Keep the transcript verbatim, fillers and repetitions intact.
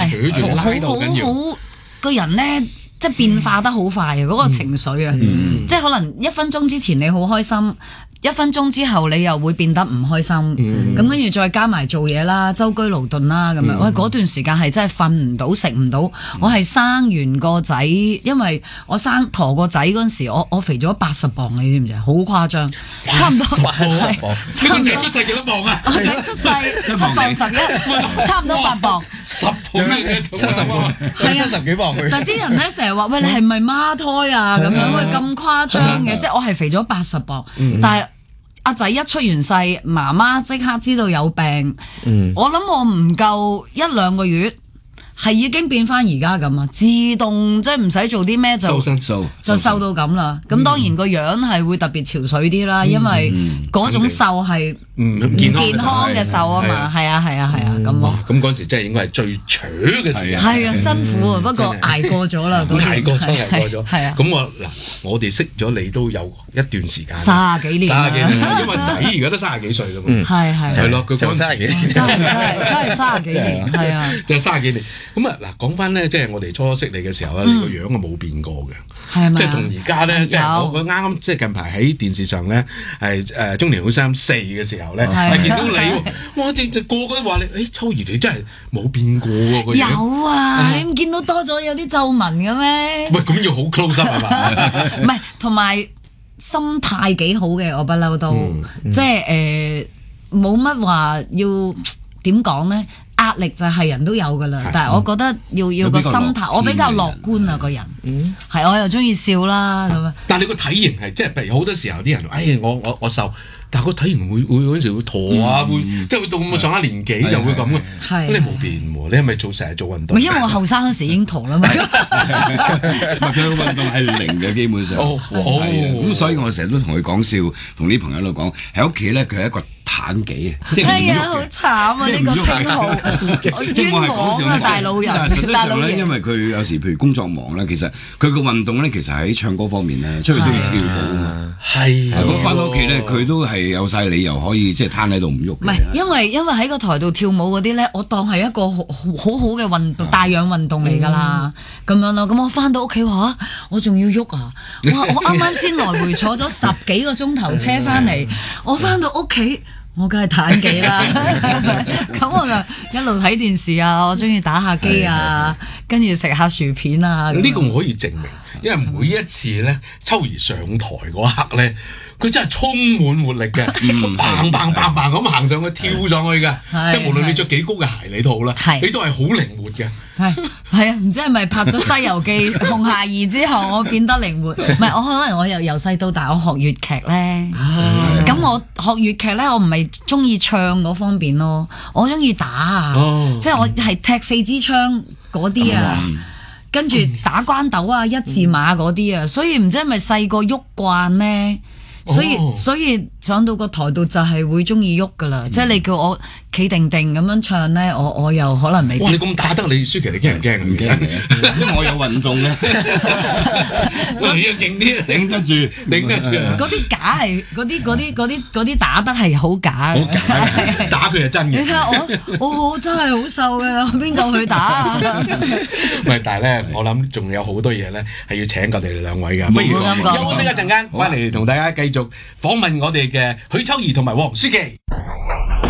係好好好個人咧，即係變化得好快啊！嗰、嗰個情緒啊，嗯、即係可能一分鐘之前你好開心。一分鐘之後你又會變得唔開心，咁跟住再加埋做嘢啦，舟車勞頓啦咁樣。喂，嗰段時間係真係瞓唔到，食唔到。我係生完個仔，因為我生陀個仔嗰陣時，我我肥咗八十磅，你知唔知啊？好誇張，差唔多。 八十磅，你個仔出世幾多磅啊？ 我仔出世七磅十一，差唔多八磅。 十磅咩？七十磅，七十幾磅佢。 但啲人咧成日話：喂，你係咪孖胎啊？咁樣喂咁誇張嘅，即係我係肥咗八十磅，但係。阿仔一出完世，媽媽即刻知道有病。嗯、我諗我唔夠一兩個月，係已經變翻而家咁啊！自動即係唔使做啲咩就就瘦到咁啦。咁、嗯、當然個樣係會特別憔悴啲啦，嗯、因為嗰種瘦係唔健康嘅瘦啊嘛。係啊係啊係啊咁咯。 咁嗰時真係應該係最長嘅時間。 係啊，辛苦啊，不過捱過咗啦。 捱過咗，捱過咗。 係啊。 咁我嗱，我哋識咗你都有一段時間。 卅幾年。 卅幾年，因為仔而家都卅幾歲啦嘛。係係。 係咯，佢講卅幾年。 真係真係真係卅幾年，係啊。 就係卅幾年。咁啊嗱，講翻咧，即係我哋初初識你嘅時候咧，你個樣啊冇變過嘅。 係咪？ 即係同而家咧，即係我我啱啱即係近排喺電視上咧，係誒中年好聲音四嘅時候咧，係見到你喎，哇！隻隻個個都話你，誒秋怡你真係冇變過喎個樣。 有啊，你唔見到多咗有啲皺紋嘅咩？ 喂，咁要好 close up 係嘛？ 唔係，同埋心態幾好嘅，我不嬲都，即係誒冇乜話要點講咧。壓力就係人都有噶啦，但係我覺得要要個心態，我比較樂觀啊個人，係我又中意笑啦咁樣。 但係你個體型係即係譬如好多時候啲人，誒我我我瘦，但係個體型會會嗰陣時會駝啊，會即係去到咁上下年紀就會咁嘅。係你冇變喎，你係咪做成日做運動？ 唔係因為我後生嗰時已經駝啦嘛。 佢個運動係零嘅基本上，係啊，咁所以我成日都同佢講笑，同啲朋友喺度講喺屋企咧，佢係一個攤幾啊，即係係啊，好慘啊呢個稱號，冤枉啊大老人。 但係實際上咧，因為佢有時譬如工作忙咧，其實佢個運動咧，其實喺唱歌方面咧，出去都要跳舞啊嘛。係，咁翻到屋企咧，佢都係有晒理由可以即係攤喺度唔喐。唔係，因為因為喺個台度跳舞嗰啲咧，我當係一個好好好嘅運動，帶氧運動嚟㗎啦，咁樣咯。咁我翻到屋企話，我仲要喐啊！哇！我啱啱先來回坐咗十幾個鐘頭車翻嚟，我翻到屋企。我梗係攤幾啦，咁我就一路睇電視啊，我中意打下機啊，跟住食下薯片啊。 呢個我可以證明，因為每一次咧，秋怡上台嗰刻咧，佢真係充滿活力嘅，砰砰砰砰咁行上去跳上去嘅，即係無論你着幾高嘅鞋你套啦，你都係好靈活嘅。 係係啊，唔知係咪拍咗《西遊記》紅孩兒之後，我變得靈活？唔係，我可能我由由細到大，我學粵劇咧。咁我學粵劇咧，我唔係中意唱嗰方面咯，我中意打啊，即係我係踢四支槍嗰啲啊，跟住打關斗啊、一字馬嗰啲啊，所以唔知係咪細個喐慣咧。所以所以上到個台度就係會中意喐噶啦，即係你叫我企定定咁樣唱咧，我我又可能未。 哇！你咁打得你舒淇，你驚唔驚？唔驚， 因為我有運動嘅。 你要勁啲， 頂得住， 頂得住。 嗰啲假係嗰啲嗰啲嗰啲嗰啲打得係好假嘅。 好假，打佢係真嘅。 你睇下我，我好真係好瘦嘅，邊夠去打啊？ 唔係，但係咧，我諗仲有好多嘢咧，係要請教你哋兩位嘅。 不如休息一陣間，翻嚟同大家繼續訪問我哋嘅許秋怡同埋黃舒淇。